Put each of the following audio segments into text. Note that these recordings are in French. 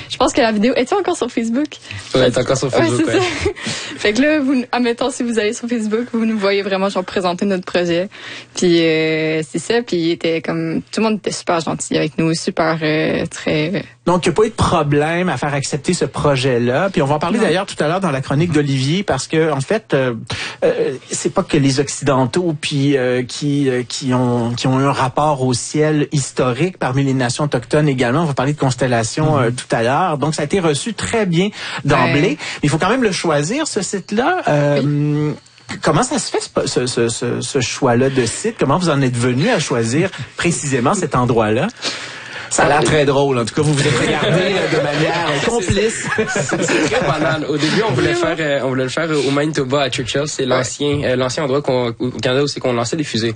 Je pense que la vidéo est encore sur Facebook. Ouais, elle est encore sur Facebook. Ouais, c'est ça. Fait que là, admettons, si vous allez sur Facebook, vous nous voyez vraiment genre présenter notre projet. Puis c'est ça. Puis il était comme tout le monde était super gentil avec nous, super très. Donc, il n'y a pas eu de problème à faire accepter ce projet-là. Puis on va en parler d'ailleurs tout à l'heure dans la chronique d'Olivier, parce que en fait, c'est pas que les Occidentaux puis qui ont eu un rapport au ciel historique parmi les nations autochtones également. On va parler de constellations tout à l'heure. Donc, ça a été reçu très bien d'emblée. Mais il faut quand même le choisir, ce site-là. Comment ça se fait, ce choix-là de site? Comment vous en êtes venu à choisir précisément cet endroit-là? Ça a l'air très drôle. En tout cas, vous vous êtes regardé de manière complice. C'est très banal. Au début, on voulait le faire au Manitoba à Churchill. C'est l'ancien endroit au Canada où c'est qu'on lançait des fusées.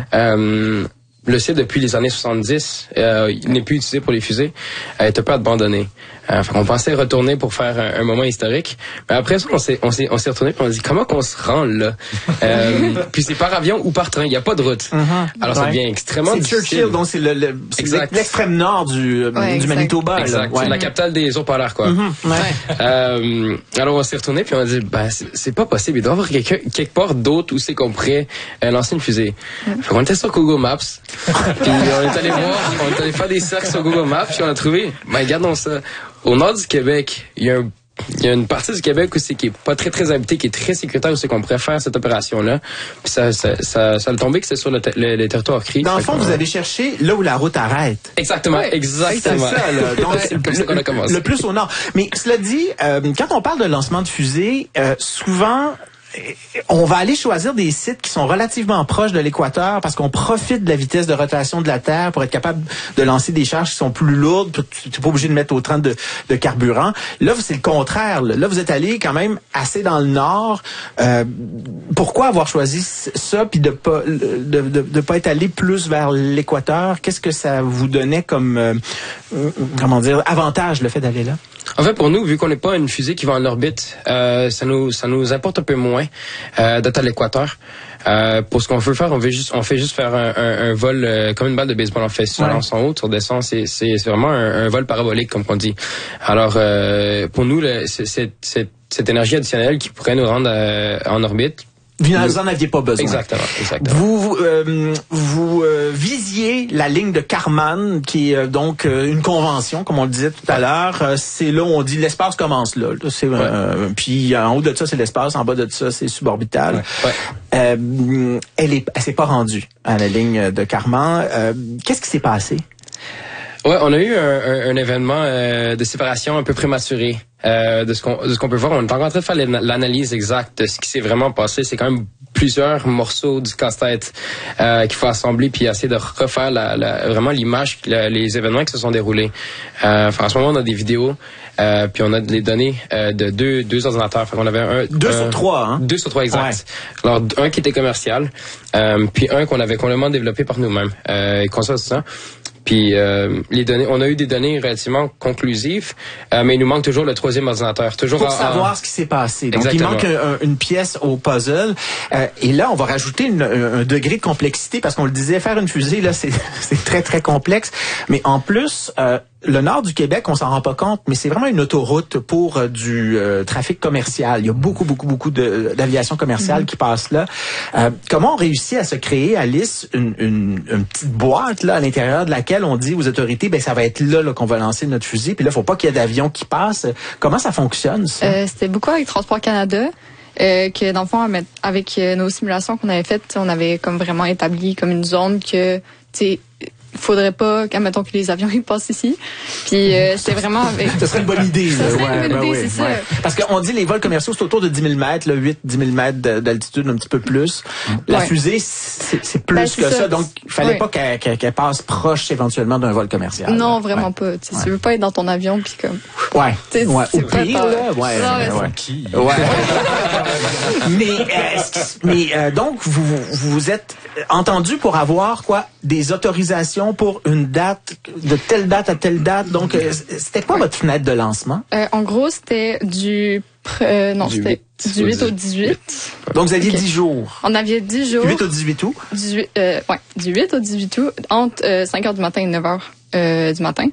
Le site, depuis les années 70, il n'est plus utilisé pour les fusées. Il est un peu abandonné. On pensait retourner pour faire un moment historique. Mais après ça, on s'est retourné puis on a dit comment qu'on se rend là. Puis c'est par avion ou par train. Il n'y a pas de route. Alors ça devient extrêmement difficile. C'est Churchill, donc c'est l'extrême nord du Manitoba. Exact. C'est la capitale des ours polaires, quoi. Alors on s'est retourné puis on a dit c'est pas possible. Il doit y avoir quelque part d'autre où c'est qu'on pourrait lancer une fusée. On était sur Google Maps. Puis on est allé faire des cercles sur Google Maps puis on a trouvé, regardons ça. Au nord du Québec, il y a une partie du Québec qui est pas très très habitée, qui est très sécuritaire où c'est qu'on pourrait faire cette opération-là. Puis ça a tombé que c'est sur le territoire CRI. Dans le fond, vous allez chercher là où la route arrête. Exactement. C'est ça, là. Donc, c'est comme ça qu'on a commencé. Le plus au nord. Mais cela dit, quand on parle de lancement de fusée, souvent on va aller choisir des sites qui sont relativement proches de l'équateur parce qu'on profite de la vitesse de rotation de la Terre pour être capable de lancer des charges qui sont plus lourdes. Tu n'es pas obligé de mettre autant de carburant. Là, c'est le contraire. Là, vous êtes allé quand même assez dans le nord. Pourquoi avoir choisi ça puis de pas être allé plus vers l'équateur? Qu'est-ce que ça vous donnait comme avantage, le fait d'aller là? En fait, pour nous, vu qu'on n'est pas une fusée qui va en orbite, ça nous importe un peu moins d'être à l'équateur. Pour ce qu'on veut faire, on fait juste faire un vol comme une balle de baseball. On fait ça, on lance en haut, on descend. C'est vraiment un vol parabolique, comme on dit. Alors, pour nous, cette énergie additionnelle qui pourrait nous rendre en orbite. Vous n'en aviez pas besoin. Exactement. Vous visiez la ligne de Kármán, qui est donc une convention, comme on le disait tout à l'heure. C'est là où on dit l'espace commence là. Puis en haut de ça, c'est l'espace. En bas de ça, c'est suborbital. Elle s'est pas rendue à la ligne de Kármán. Qu'est-ce qui s'est passé? Ouais, on a eu un événement de séparation un peu prématuré. De ce qu'on peut voir, on est encore en train de faire l'analyse exacte de ce qui s'est vraiment passé. C'est quand même plusieurs morceaux du casse-tête qu'il faut assembler puis essayer de refaire vraiment l'image, les événements qui se sont déroulés. En ce moment, on a des vidéos puis on a les données de deux ordinateurs. Fait qu'on avait 2 sur 3, hein? 2 sur 3, exact. Ouais. Alors, un qui était commercial, puis un qu'on avait complètement développé par nous-mêmes. Qu'on ça, c'est ça. Puis les données, on a eu des données relativement conclusives, mais il nous manque toujours le troisième ordinateur. Pour savoir ce qui s'est passé. Donc exactement. Il manque une pièce au puzzle. Et là, on va rajouter un degré de complexité parce qu'on le disait, faire une fusée là, c'est très très complexe. Mais en plus, le nord du Québec, on s'en rend pas compte, mais c'est vraiment une autoroute pour du trafic commercial. Il y a beaucoup d'aviation commerciale qui passe là. Comment on réussit à se créer, Alice, une petite boîte là à l'intérieur de laquelle on dit aux autorités, ça va être là qu'on va lancer notre fusée, puis là, faut pas qu'il y ait d'avion qui passe. Comment ça fonctionne, ça? C'était beaucoup avec Transport Canada. Que dans le fond, avec nos simulations qu'on avait faites, on avait comme vraiment établi comme une zone que, tu sais, faudrait pas mettons que les avions ils passent ici. Puis c'est vraiment avec... Ça serait une bonne idée. Ça serait une bonne idée, c'est ça. Parce qu'on dit les vols commerciaux, c'est autour de 10 000 mètres, 8-10 000 mètres d'altitude, un petit peu plus. La fusée, c'est plus que ça. Donc, il fallait pas qu'elle passe proche éventuement d'un vol commercial. Non, vraiment pas. Tu veux pas être dans ton avion puis comme... Au pire, là. Mais donc, vous êtes entendu pour avoir des autorisations pour une date, de telle date à telle date. Donc, c'était quoi votre fenêtre de lancement? En gros, c'était du 8 au 18. Donc, vous aviez 10 jours. On avait 10 jours. Du 8 au 18 août? Du 8 au 18 août, entre 5h du matin et 9h du matin.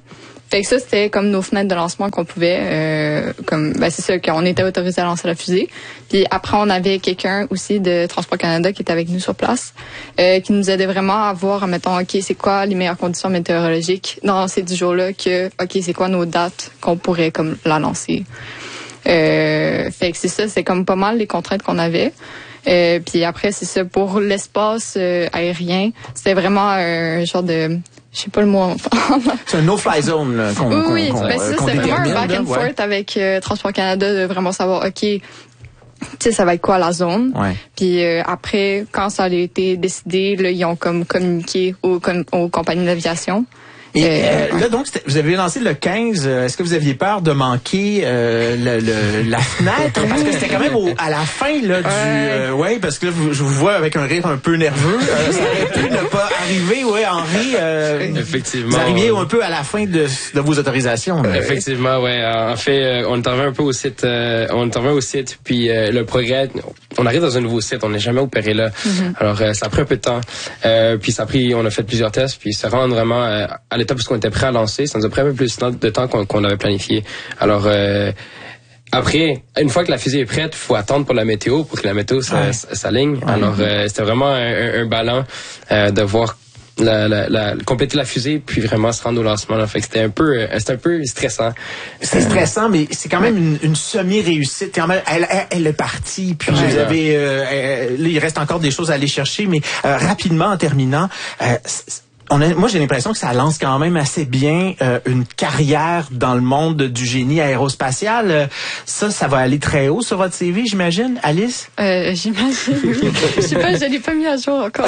Fait que ça, c'était comme nos fenêtres de lancement qu'on pouvait, c'est ça, qu'on était autorisé à lancer la fusée. Puis après, on avait quelqu'un aussi de Transport Canada qui était avec nous sur place, qui nous aidait vraiment à voir, mettons, OK, c'est quoi les meilleures conditions météorologiques dans ces 10 jours-là, OK, c'est quoi nos dates qu'on pourrait comme la lancer. Fait que c'est ça, c'est comme pas mal les contraintes qu'on avait. Puis après, c'est ça, pour l'espace aérien, c'était vraiment un genre de... Je sais pas le mot. C'est un no-fly zone là, c'est vraiment un back and forth avec Transport Canada de vraiment savoir, OK, tu sais, ça va être quoi la zone. Ouais. Puis après, quand ça a été décidé, là, ils ont comme communiqué aux compagnies d'aviation. Et là, donc, vous avez lancé le 15. Est-ce que vous aviez peur de manquer la fenêtre? Parce que c'était quand même à la fin là du... parce que là, je vous vois avec un rire un peu nerveux. Ça aurait pu ne pas arriver, Henri. Effectivement. Vous arriviez un peu à la fin de vos autorisations. Là. Effectivement, ouais. En fait, on intervient un peu au site. Puis le progrès... On arrive dans un nouveau site. On n'est jamais opéré là. Mm-hmm. Alors, ça a pris un peu de temps. Puis on a fait plusieurs tests. Puis ça rend vraiment... à l'étape où on était prêt à lancer, ça nous a pris un peu plus de temps qu'on avait planifié. Alors, après, une fois que la fusée est prête, il faut attendre pour la météo, pour que la météo s'aligne. Ouais. Alors, c'était vraiment un ballon de voir compléter la fusée puis vraiment se rendre au lancement là. Fait que c'était un peu stressant. C'est stressant, mais c'est quand même une semi-réussite. Elle est partie, puis vous avez là, il reste encore des choses à aller chercher, mais rapidement en terminant, moi, j'ai l'impression que ça lance quand même assez bien une carrière dans le monde du génie aérospatial. Ça va aller très haut sur votre CV, j'imagine, Alice? J'imagine. Je sais pas, je l'ai pas mis à jour encore.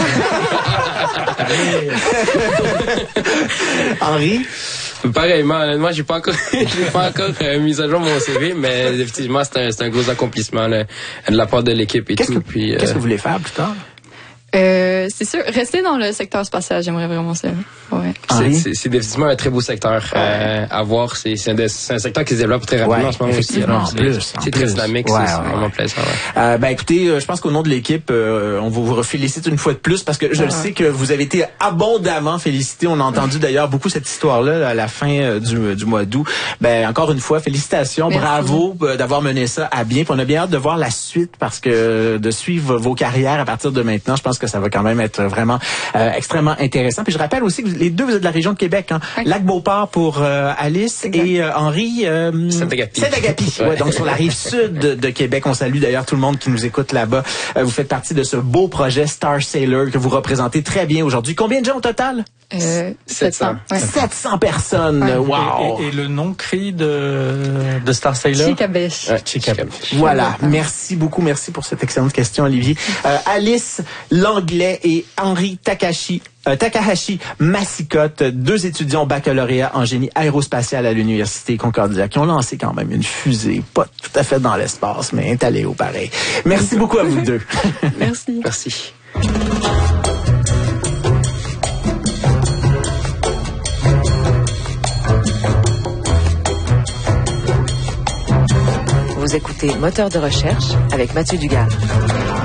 Henri? Pareillement, moi j'ai pas encore mis à jour mon CV, mais effectivement c'est un gros accomplissement là, de la part de l'équipe et tout. Qu'est-ce que vous voulez faire plus tard? C'est sûr, rester dans le secteur spatial, j'aimerais vraiment ça. Ouais. C'est définitivement un très beau secteur à voir. C'est un secteur qui se développe très rapidement en ce moment aussi. C'est très dynamique, c'est vraiment plaisant. Écoutez, je pense qu'au nom de l'équipe, on vous félicite une fois de plus parce que je le sais que vous avez été abondamment félicité. On a entendu d'ailleurs beaucoup cette histoire-là à la fin du mois d'août. Encore une fois, félicitations, merci. Bravo d'avoir mené ça à bien. Puis on a bien hâte de voir la suite parce que de suivre vos carrières à partir de maintenant, je pense que ça va quand même être vraiment extrêmement intéressant. Puis je rappelle aussi que les deux, vous êtes de la région de Québec. Hein? Oui. Lac-Beauport pour Alice et Henri. Saint-Agapi. Ouais, donc sur la rive sud de Québec. On salue d'ailleurs tout le monde qui nous écoute là-bas. Vous faites partie de ce beau projet Star Sailor que vous représentez très bien aujourd'hui. Combien de gens au total? 700. Ouais. 700 personnes. Ouais. Wow. Et le nom cri de Star Sailor? Chikabesh. Chikabesh. Voilà. Merci beaucoup. Merci pour cette excellente question, Olivier. Alice Langlais et Henri Takahashi Massicotte, deux étudiants baccalauréat en génie aérospatial à l'Université Concordia, qui ont lancé quand même une fusée, pas tout à fait dans l'espace, mais installée au pareil. Merci beaucoup à vous deux. Merci. Merci. Vous écoutez Moteur de recherche avec Mathieu Dugas.